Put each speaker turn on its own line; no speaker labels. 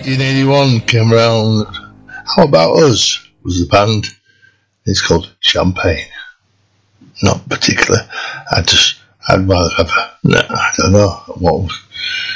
1981 came round. How About Us was the band. It's called Champagne. Not particular. I'd rather have I don't know what